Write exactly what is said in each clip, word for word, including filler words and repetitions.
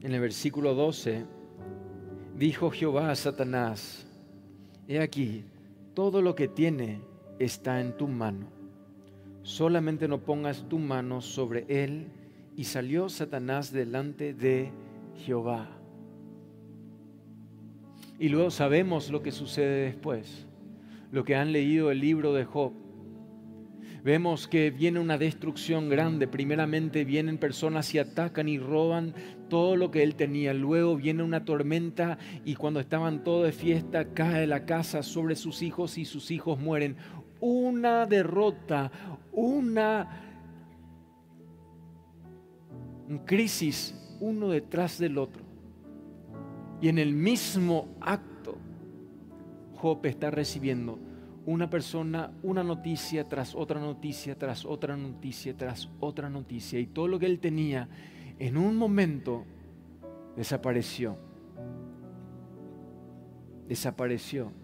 En el versículo doce, dijo Jehová a Satanás: he aquí, todo lo que tiene está en tu mano, solamente no pongas tu mano sobre él. Y salió Satanás delante de Jehová. Y luego sabemos lo que sucede después. Lo que han leído el libro de Job, vemos que viene una destrucción grande. Primeramente vienen personas y atacan y roban todo lo que él tenía. Luego viene una tormenta y cuando estaban todos de fiesta cae la casa sobre sus hijos y sus hijos mueren. Una derrota, una crisis uno detrás del otro. Y en el mismo acto, Job está recibiendo una persona, una noticia tras otra noticia, tras otra noticia, tras otra noticia. Y todo lo que él tenía, en un momento, desapareció. Desapareció.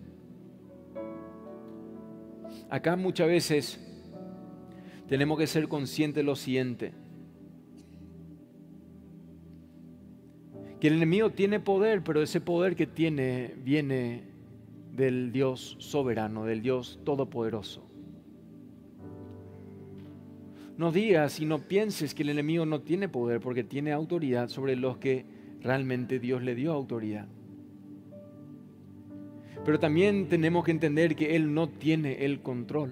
Acá muchas veces tenemos que ser conscientes de lo siguiente: que el enemigo tiene poder, pero ese poder que tiene viene del Dios soberano, del Dios todopoderoso. No digas y no pienses que el enemigo no tiene poder, porque tiene autoridad sobre los que realmente Dios le dio autoridad. Pero también tenemos que entender que Él no tiene el control.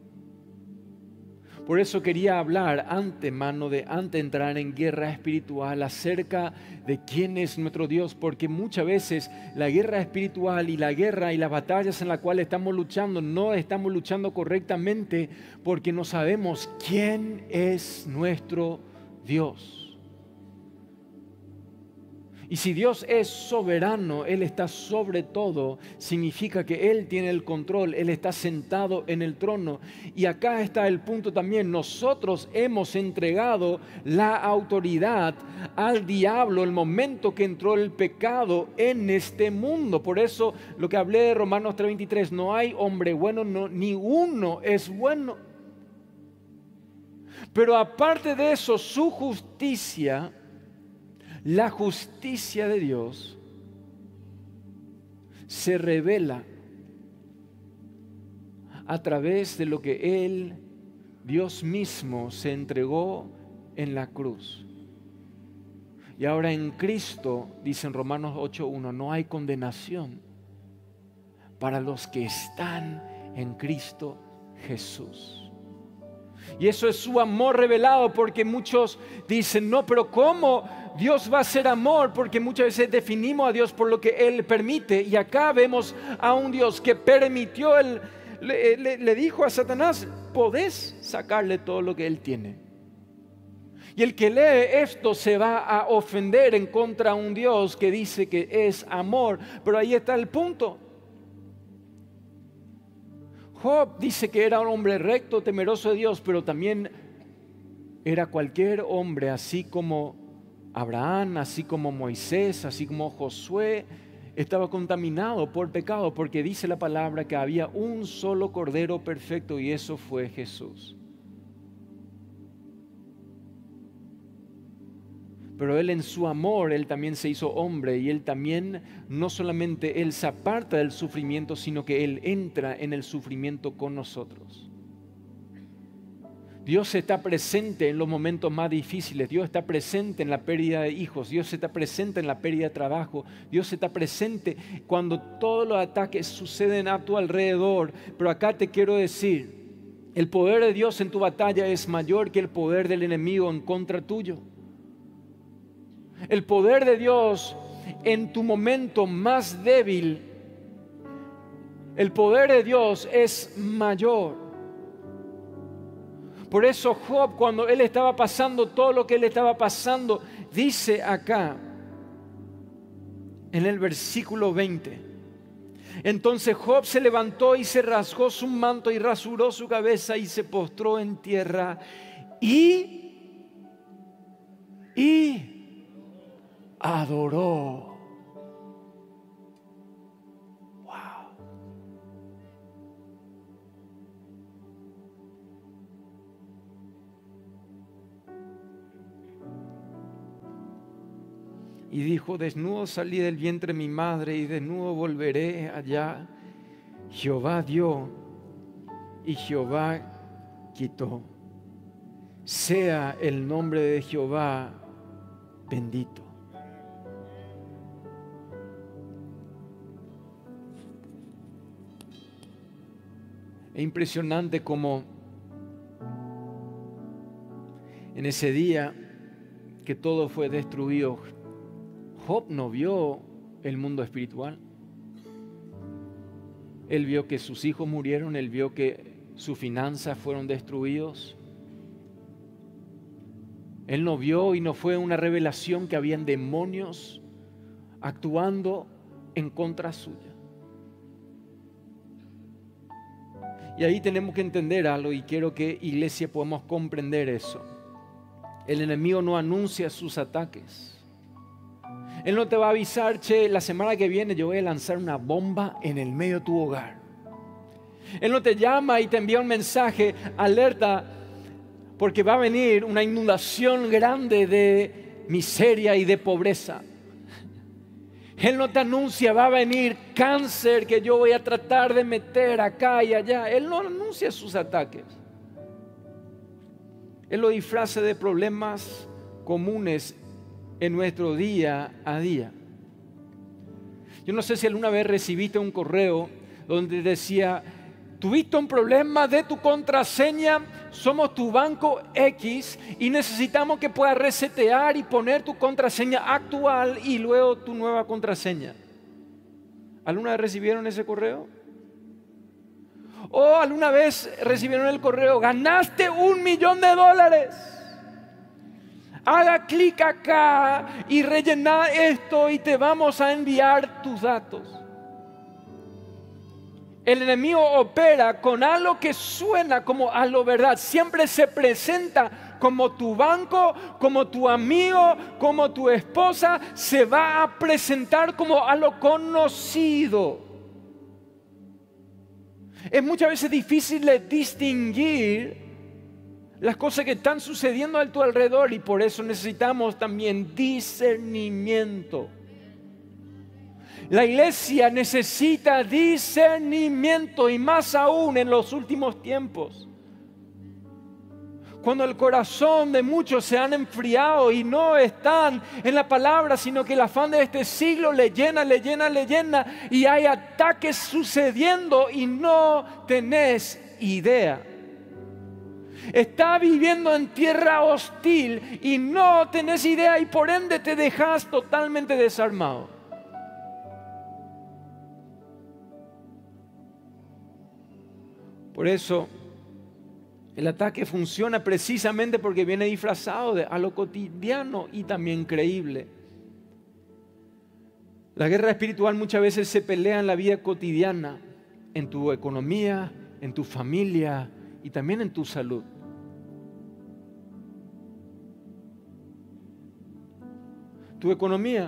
Por eso quería hablar antemano de antes de entrar en guerra espiritual acerca de quién es nuestro Dios, porque muchas veces la guerra espiritual y la guerra y las batallas en las cuales estamos luchando no estamos luchando correctamente porque no sabemos quién es nuestro Dios. Y si Dios es soberano, Él está sobre todo, significa que Él tiene el control, Él está sentado en el trono. Y acá está el punto también: nosotros hemos entregado la autoridad al diablo el momento que entró el pecado en este mundo. Por eso lo que hablé de Romanos tres veintitrés, no hay hombre bueno, no, ni uno es bueno. Pero aparte de eso, su justicia, la justicia de Dios, se revela a través de lo que Él, Dios mismo, se entregó en la cruz. Y ahora en Cristo, dice en Romanos ocho uno, no hay condenación para los que están en Cristo Jesús. Y eso es su amor revelado, porque muchos dicen: no, pero ¿cómo Dios va a ser amor? Porque muchas veces definimos a Dios por lo que Él permite. Y acá vemos a un Dios que permitió, el, le, le, le dijo a Satanás: podés sacarle todo lo que Él tiene. Y el que lee esto se va a ofender en contra de un Dios que dice que es amor. Pero ahí está el punto. Job dice que era un hombre recto, temeroso de Dios, pero también era cualquier hombre, así como Abraham, así como Moisés, así como Josué. Estaba contaminado por pecado, porque dice la palabra que había un solo Cordero perfecto, y eso fue Jesús. Pero Él en su amor, Él también se hizo hombre, y Él también, no solamente Él se aparta del sufrimiento, sino que Él entra en el sufrimiento con nosotros. Dios está presente en los momentos más difíciles. Dios está presente en la pérdida de hijos. Dios está presente en la pérdida de trabajo. Dios está presente cuando todos los ataques suceden a tu alrededor. Pero acá te quiero decir, el poder de Dios en tu batalla es mayor que el poder del enemigo en contra tuyo. El poder de Dios en tu momento más débil, el poder de Dios es mayor. Por eso Job, cuando él estaba pasando todo lo que él estaba pasando, dice acá en el versículo veinte: entonces Job se levantó y se rasgó su manto y rasuró su cabeza y se postró en tierra y y adoró. Wow. y dijo, desnudo salí del vientre de mi madre y desnudo volveré allá. Jehová dio y Jehová quitó. Sea el nombre de Jehová bendito. Es impresionante cómo en ese día que todo fue destruido, Job no vio el mundo espiritual. Él vio que sus hijos murieron, él vio que sus finanzas fueron destruidos. Él no vio y no fue una revelación que habían demonios actuando en contra suya. Y ahí tenemos que entender algo y quiero que iglesia podamos comprender eso. El enemigo no anuncia sus ataques. Él no te va a avisar, che, la semana que viene yo voy a lanzar una bomba en el medio de tu hogar. Él no te llama y te envía un mensaje, alerta, porque va a venir una inundación grande de miseria y de pobreza. Él no te anuncia, va a venir cáncer que yo voy a tratar de meter acá y allá. Él no anuncia sus ataques. Él lo disfraza de problemas comunes en nuestro día a día. Yo no sé si alguna vez recibiste un correo donde decía, tuviste un problema de tu contraseña, somos tu banco X y necesitamos que puedas resetear y poner tu contraseña actual y luego tu nueva contraseña. ¿Alguna vez recibieron ese correo? ¿O alguna vez recibieron el correo, ganaste un millón de dólares? Haga clic acá y rellena esto y te vamos a enviar tus datos. El enemigo opera con algo que suena como a lo verdad. Siempre se presenta como tu banco, como tu amigo, como tu esposa. Se va a presentar como a lo conocido. Es muchas veces difícil de distinguir las cosas que están sucediendo a tu alrededor y por eso necesitamos también discernimiento. La iglesia necesita discernimiento y más aún en los últimos tiempos. Cuando el corazón de muchos se han enfriado y no están en la palabra, sino que el afán de este siglo le llena, le llena, le llena y hay ataques sucediendo y no tenés idea. Está viviendo en tierra hostil y no tenés idea y por ende te dejas totalmente desarmado. Por eso el ataque funciona precisamente porque viene disfrazado de a lo cotidiano y también creíble. La guerra espiritual muchas veces se pelea en la vida cotidiana, en tu economía, en tu familia y también en tu salud. Tu economía.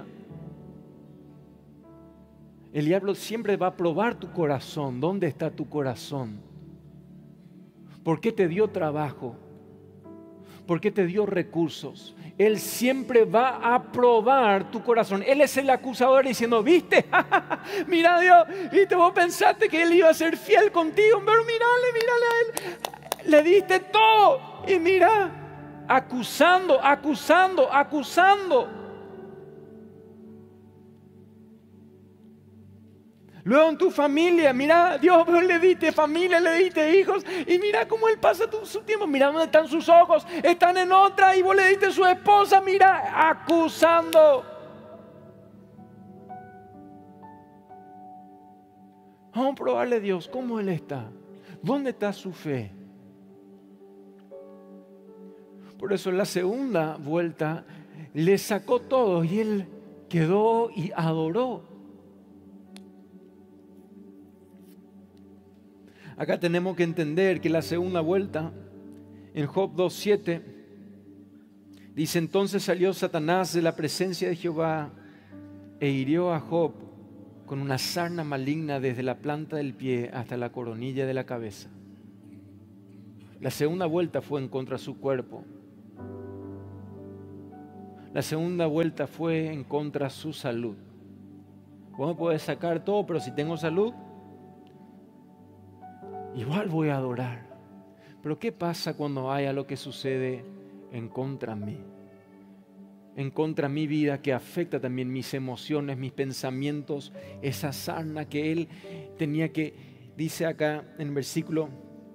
El diablo siempre va a probar tu corazón. ¿Dónde está tu corazón? ¿Por qué te dio trabajo? ¿Por qué te dio recursos? Él siempre va a probar tu corazón. Él es el acusador diciendo, ¿viste? Mira Dios, ¿viste? Vos pensaste que Él iba a ser fiel contigo, pero mírale, mírale a Él. Le diste todo y mira, acusando, acusando, acusando. Luego en tu familia, mira, Dios, vos le diste familia, le diste hijos y mira cómo Él pasa su tiempo, mira dónde están sus ojos, están en otra y vos le diste su esposa, mira, acusando. Vamos a probarle a Dios cómo Él está, dónde está su fe. Por eso en la segunda vuelta le sacó todo y Él quedó y adoró. Acá tenemos que entender que la segunda vuelta, en Job dos siete, dice, entonces salió Satanás de la presencia de Jehová e hirió a Job con una sarna maligna desde la planta del pie hasta la coronilla de la cabeza. La segunda vuelta fue en contra de su cuerpo. La segunda vuelta fue en contra de su salud. Vos me podés sacar todo, pero si tengo salud, igual voy a adorar. Pero ¿qué pasa cuando hay algo que sucede en contra de mí? En contra de mi vida, que afecta también mis emociones, mis pensamientos, esa sarna que él tenía que, dice acá en el versículo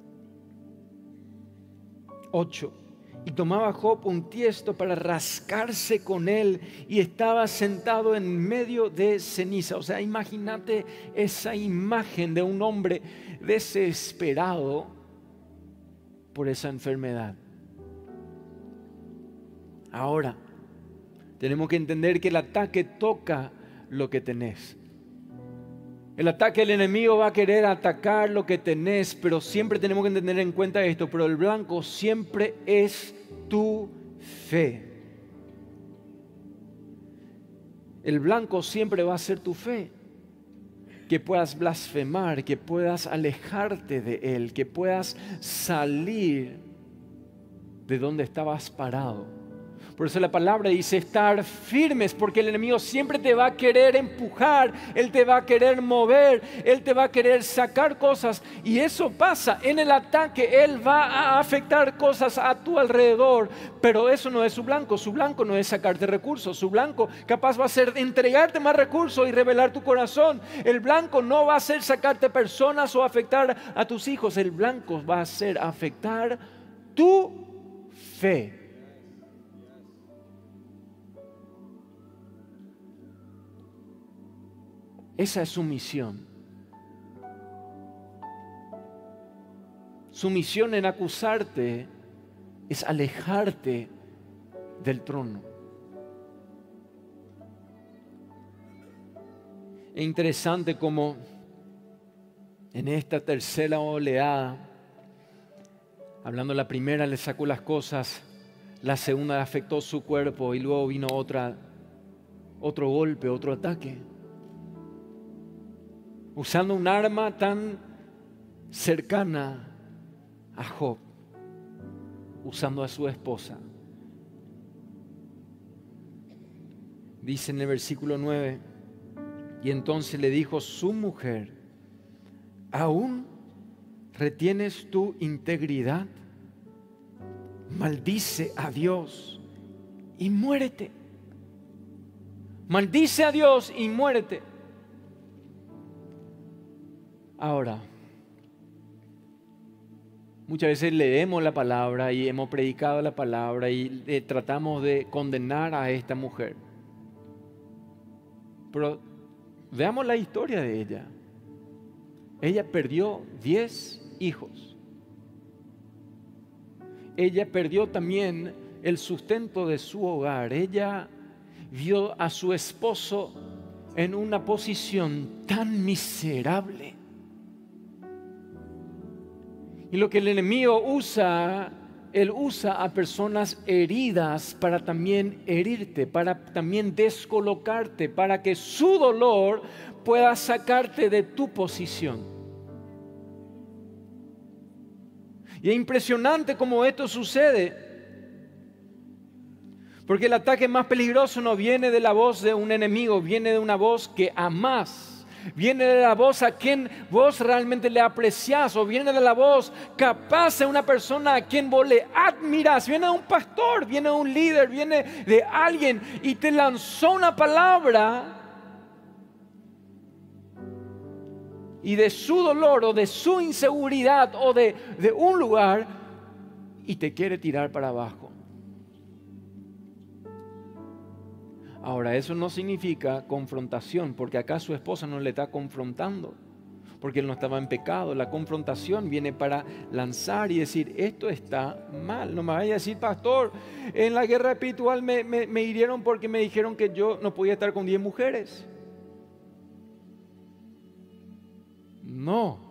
ocho, y tomaba Job un tiesto para rascarse con él y estaba sentado en medio de ceniza. O sea, imagínate esa imagen de un hombre desesperado por esa enfermedad. Ahora, tenemos que entender que el ataque toca lo que tenés. El ataque del enemigo va a querer atacar lo que tenés, pero siempre tenemos que tener en cuenta esto, pero el blanco siempre es tu fe. El blanco siempre va a ser tu fe. Que puedas blasfemar, que puedas alejarte de él, que puedas salir de donde estabas parado. Por eso la palabra dice estar firmes, porque el enemigo siempre te va a querer empujar, él te va a querer mover, él te va a querer sacar cosas. Y eso pasa en el ataque, él va a afectar cosas a tu alrededor, pero eso no es su blanco. Su blanco no es sacarte recursos, su blanco capaz va a ser entregarte más recursos y revelar tu corazón. El blanco no va a ser sacarte personas o afectar a tus hijos, el blanco va a ser afectar tu fe. Esa es su misión. Su misión en acusarte es alejarte del trono. Es interesante como en esta tercera oleada, hablando la primera le sacó las cosas, la segunda le afectó su cuerpo y luego vino otra, otro golpe, otro ataque. Usando un arma tan cercana a Job, usando a su esposa. Dice en el versículo nueve, y entonces le dijo su mujer, ¿aún retienes tu integridad? Maldice a Dios y muérete. Maldice a Dios y muérete. Ahora, muchas veces leemos la palabra y hemos predicado la palabra y eh, tratamos de condenar a esta mujer. Pero veamos la historia de ella. Ella perdió diez hijos. Ella perdió también el sustento de su hogar. Ella vio a su esposo en una posición tan miserable. Y lo que el enemigo usa, él usa a personas heridas para también herirte, para también descolocarte, para que su dolor pueda sacarte de tu posición. Y es impresionante cómo esto sucede, porque el ataque más peligroso no viene de la voz de un enemigo, viene de una voz que amás. Viene de la voz a quien vos realmente le apreciás, o viene de la voz capaz de una persona a quien vos le admirás. Viene de un pastor, viene de un líder, viene de alguien y te lanzó una palabra y de su dolor o de su inseguridad o de, de un lugar y te quiere tirar para abajo. Ahora, eso no significa confrontación, porque acá su esposa no le está confrontando, porque él no estaba en pecado. La confrontación viene para lanzar y decir, esto está mal. No me vaya a decir, pastor, en la guerra espiritual me, me, me hirieron porque me dijeron que yo no podía estar con diez mujeres. No.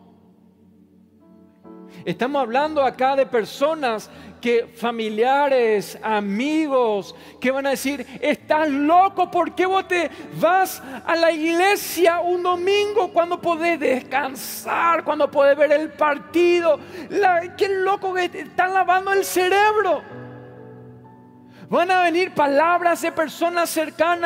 Estamos hablando acá de personas que familiares, amigos, que van a decir, estás loco, ¿por qué vos te vas a la iglesia un domingo cuando podés descansar, cuando podés ver el partido? La, qué loco que te están lavando el cerebro. Van a venir palabras de personas cercanas